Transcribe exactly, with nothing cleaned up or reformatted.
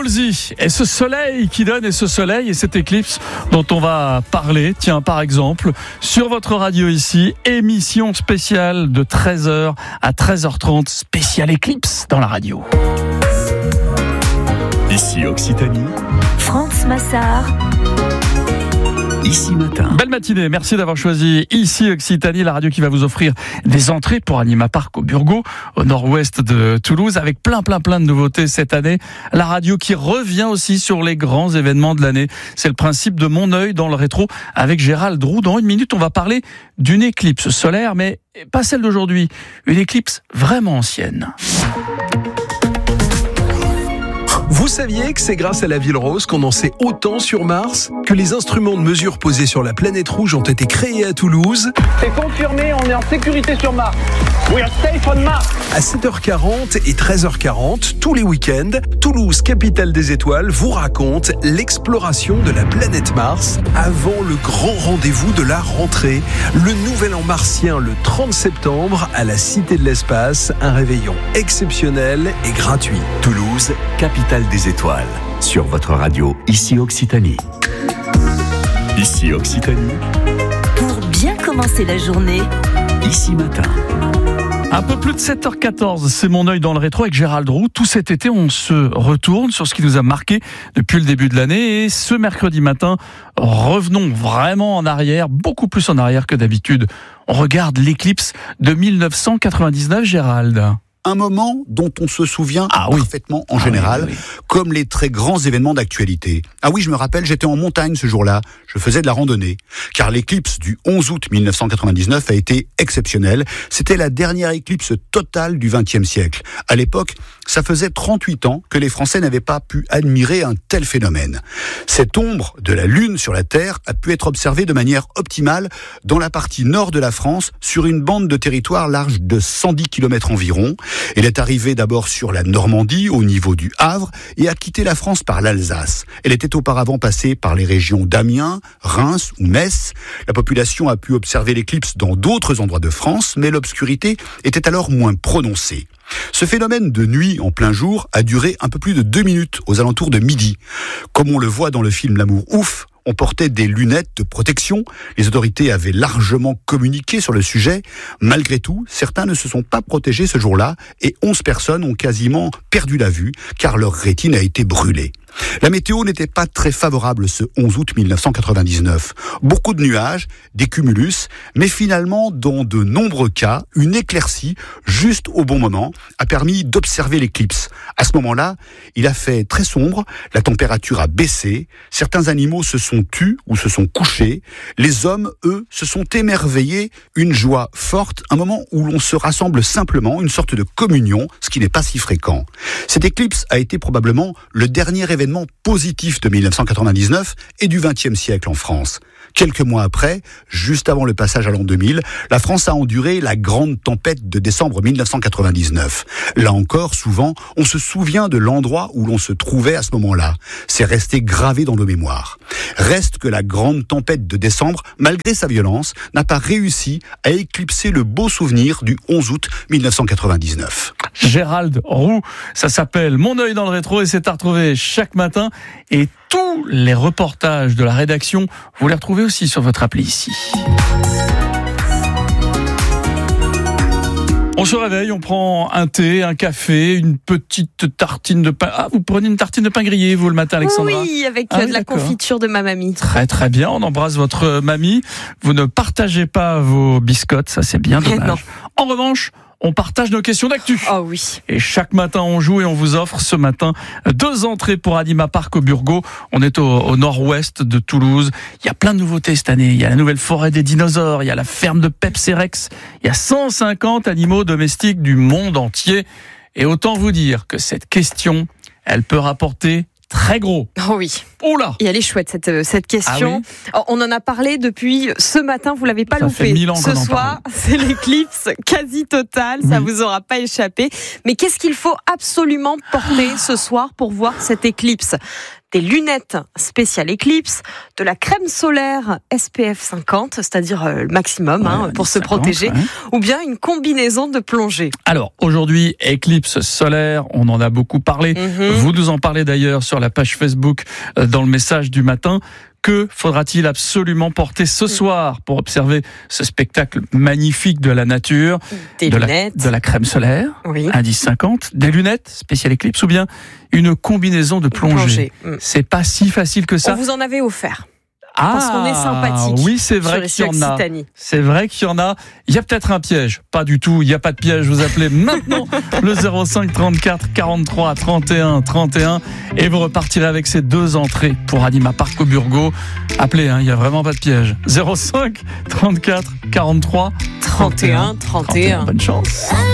Jalousie et ce soleil qui donne et ce soleil et cette éclipse dont on va parler. Tiens, par exemple, sur votre radio ici, émission spéciale de treize heures à treize heures trente, spéciale éclipse dans la radio. Ici Occitanie, France Massard. Ici Matin. Belle matinée, merci d'avoir choisi Ici Occitanie, la radio qui va vous offrir des entrées pour Anima Park au Burgo, au nord-ouest de Toulouse, avec plein plein plein de nouveautés cette année. La radio qui revient aussi sur les grands événements de l'année. C'est le principe de Mon œil dans le rétro avec Gérald Roux. Dans une minute, on va parler d'une éclipse solaire, mais pas celle d'aujourd'hui. Une éclipse vraiment ancienne. Vous saviez que c'est grâce à la ville rose qu'on en sait autant sur Mars? Que les instruments de mesure posés sur la planète rouge ont été créés à Toulouse? C'est confirmé, on est en sécurité sur Mars. We are safe on Mars. À sept heures quarante et treize heures quarante, tous les week-ends, Toulouse, capitale des étoiles, vous raconte l'exploration de la planète Mars avant le grand rendez-vous de la rentrée. Le nouvel an martien le trente septembre à la Cité de l'Espace, un réveillon exceptionnel et gratuit. Toulouse, capitale des étoiles. Sur votre radio, Ici Occitanie. Ici Occitanie, Pour bien commencer la journée, Ici Matin. Un peu plus de sept heures quatorze, c'est Mon œil dans le rétro avec Gérald Roux. Tout cet été, on se retourne sur ce qui nous a marqué depuis le début de l'année. Et ce mercredi matin, revenons vraiment en arrière, beaucoup plus en arrière que d'habitude. On regarde l'éclipse de mille neuf cent quatre-vingt-dix-neuf, Gérald. Un moment dont on se souvient Ah oui. parfaitement en Ah général, oui, oui, comme les très grands événements d'actualité. Ah oui, je me rappelle, j'étais en montagne ce jour-là, je faisais de la randonnée, car l'éclipse du onze août mille neuf cent quatre-vingt-dix-neuf a été exceptionnelle. C'était la dernière éclipse totale du vingtième siècle. À l'époque, ça faisait trente-huit ans que les Français n'avaient pas pu admirer un tel phénomène. Cette ombre de la Lune sur la Terre a pu être observée de manière optimale dans la partie nord de la France, sur une bande de territoire large de cent dix kilomètres environ. Elle est arrivée d'abord sur la Normandie, au niveau du Havre, et a quitté la France par l'Alsace. Elle était auparavant passée par les régions d'Amiens, Reims ou Metz. La population a pu observer l'éclipse dans d'autres endroits de France, mais l'obscurité était alors moins prononcée. Ce phénomène de nuit en plein jour a duré un peu plus de deux minutes, aux alentours de midi. Comme on le voit dans le film L'amour ouf, on portait des lunettes de protection. Les autorités avaient largement communiqué sur le sujet. Malgré tout, certains ne se sont pas protégés ce jour-là et onze personnes ont quasiment perdu la vue car leur rétine a été brûlée. La météo n'était pas très favorable ce onze août mille neuf cent quatre-vingt-dix-neuf. Beaucoup de nuages, des cumulus, mais finalement, dans de nombreux cas, une éclaircie, juste au bon moment, a permis d'observer l'éclipse. À ce moment-là, il a fait très sombre, la température a baissé, certains animaux se sont tus ou se sont couchés, les hommes, eux, se sont émerveillés, une joie forte, un moment où l'on se rassemble simplement, une sorte de communion, ce qui n'est pas si fréquent. Cette éclipse a été probablement le dernier événement événement positif de mille neuf cent quatre-vingt-dix-neuf et du vingtième siècle en France. Quelques mois après, juste avant le passage à l'an deux mille, la France a enduré la grande tempête de décembre mille neuf cent quatre-vingt-dix-neuf. Là encore, souvent, on se souvient de l'endroit où l'on se trouvait à ce moment-là. C'est resté gravé dans nos mémoires. Reste que la grande tempête de décembre, malgré sa violence, n'a pas réussi à éclipser le beau souvenir du onze août mille neuf cent quatre-vingt-dix-neuf. Gérald Roux, ça s'appelle Mon œil dans le rétro et c'est à retrouver chaque matin. Et tous les reportages de la rédaction, vous les retrouvez aussi sur votre appli ici. On se réveille, on prend un thé, un café, une petite tartine de pain. Ah, vous prenez une tartine de pain grillé, vous, le matin, Alexandra? Oui, avec ah, euh, oui, de la d'accord. confiture de ma mamie. Très très bien, on embrasse votre mamie. Vous ne partagez pas vos biscottes, ça c'est bien dommage. Non. En revanche, on partage nos questions d'actu. Oh oui. Et chaque matin, on joue et on vous offre ce matin deux entrées pour Anima Park au Burgo. On est au, au nord-ouest de Toulouse. Il y a plein de nouveautés cette année. Il y a la nouvelle forêt des dinosaures. Il y a la ferme de Pepserex. Il y a cent cinquante animaux domestiques du monde entier. Et autant vous dire que cette question, elle peut rapporter très gros. Oh oui. Oh là. Et elle est chouette cette, cette question. Ah oui. On en a parlé depuis ce matin, vous l'avez pas Ça loupé. fait mille ans ce qu'on en soir, c'est l'éclipse quasi totale, ça Oui. vous aura pas échappé. Mais qu'est-ce qu'il faut absolument porter ce soir pour voir cette éclipse ? Des lunettes spéciales éclipse, de la crème solaire S P F cinquante, c'est-à-dire le maximum Ouais, hein, pour se cinquante, protéger, ouais. ou bien une combinaison de plongée. Alors, aujourd'hui, éclipse solaire, on en a beaucoup parlé. Mhm. Vous nous en parlez d'ailleurs sur la page Facebook euh, dans le message du matin. Que faudra-t-il absolument porter ce soir pour observer ce spectacle magnifique de la nature? Des de lunettes. La, de la crème solaire, Oui. indice cinquante, des lunettes, spécial éclipse, ou bien une combinaison de plongée. Plongée. Mm. C'est pas si facile que ça. On vous en avait offert. Ah, parce qu'on est sympathique. oui, c'est vrai sur qu'il y en a. Occitanie. C'est vrai qu'il y en a. Il y a peut-être un piège. Pas du tout. Il n'y a pas de piège. Vous appelez maintenant le zéro cinq trente-quatre quarante-trois trente et un trente et un et vous repartirez avec ces deux entrées pour Anima Park au Burgo. Appelez, hein, il n'y a vraiment pas de piège. zéro cinq trente-quatre quarante-trois trente et un trente et un. Bonne chance.